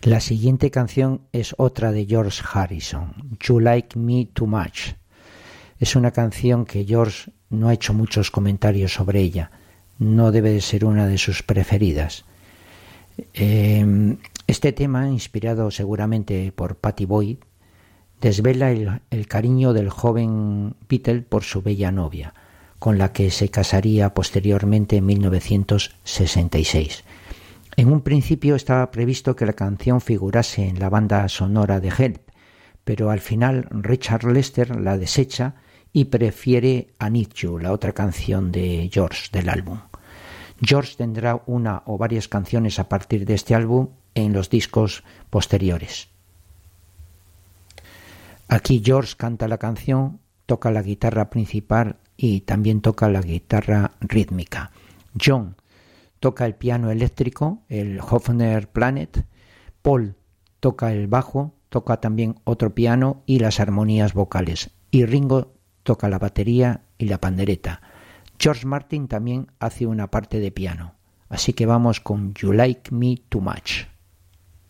La siguiente canción es otra de George Harrison, You Like Me Too Much. Es una canción que George no ha hecho muchos comentarios sobre ella. No debe de ser una de sus preferidas. Este tema, inspirado seguramente por Pattie Boyd, desvela el cariño del joven Beatle por su bella novia, con la que se casaría posteriormente en 1966. En un principio estaba previsto que la canción figurase en la banda sonora de Help, pero al final Richard Lester la desecha y prefiere I Need You, la otra canción de George del álbum. George tendrá una o varias canciones a partir de este álbum en los discos posteriores. Aquí George canta la canción, toca la guitarra principal y también toca la guitarra rítmica. John toca el piano eléctrico, el Hofner Planet. Paul toca el bajo, toca también otro piano y las armonías vocales. Y Ringo toca la batería y la pandereta. George Martin también hace una parte de piano. Así que vamos con You Like Me Too Much.